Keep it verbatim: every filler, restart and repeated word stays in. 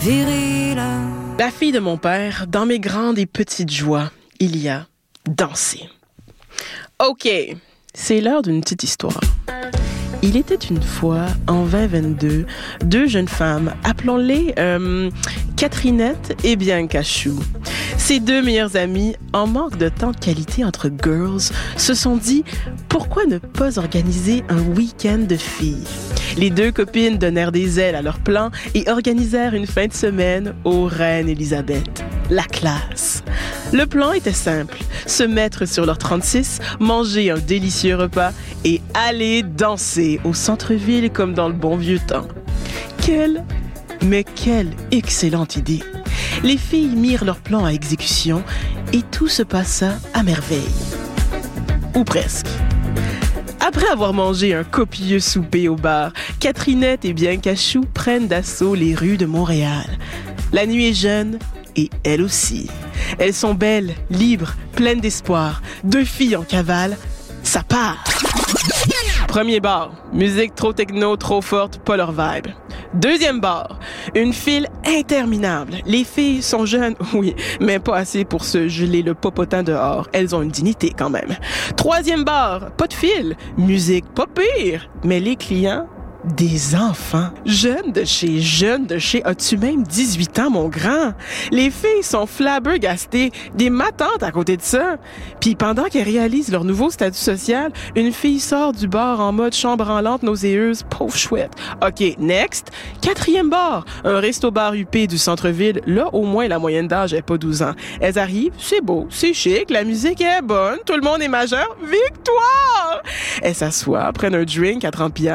viril. La fille de mon père, dans mes grandes et petites joies, il y a dansé. OK, c'est l'heure d'une petite histoire. Il était une fois, en vingt vingt-deux, deux jeunes femmes, appelons-les euh, Catherinette et Bianca Chou. Ces deux meilleures amies, en manque de temps de qualité entre girls, se sont dit « Pourquoi ne pas organiser un week-end de filles ?» Les deux copines donnèrent des ailes à leur plan et organisèrent une fin de semaine au Reine Élisabeth. La classe. Le plan était simple. Se mettre sur leur trente-six, manger un délicieux repas et aller danser au centre-ville comme dans le bon vieux temps. Quelle, mais quelle excellente idée! Les filles mirent leur plan à exécution et tout se passa à merveille. Ou presque. Après avoir mangé un copieux souper au bar, Catherinette et Bianca Chou prennent d'assaut les rues de Montréal. La nuit est jeune et elle aussi. Elles sont belles, libres, pleines d'espoir. Deux filles en cavale, ça part! Premier bar, musique trop techno, trop forte, pas leur vibe. Deuxième bar, une file interminable. Les filles sont jeunes, oui, mais pas assez pour se geler le popotin dehors. Elles ont une dignité quand même. Troisième bar, pas de file, musique pas pire, mais les clients, des enfants. Jeunes de chez, jeunes de chez, as-tu même dix-huit ans, mon grand? Les filles sont flabbergastées, des matantes à côté de ça. Puis pendant qu'elles réalisent leur nouveau statut social, une fille sort du bar en mode chambranlante nauséeuse, pauvre chouette. OK, next. Quatrième bar, un resto-bar huppé du centre-ville. Là, au moins, la moyenne d'âge est pas douze ans. Elles arrivent, c'est beau, c'est chic, la musique est bonne, tout le monde est majeur. Victoire! Elles s'assoient, prennent un drink à trente piastres.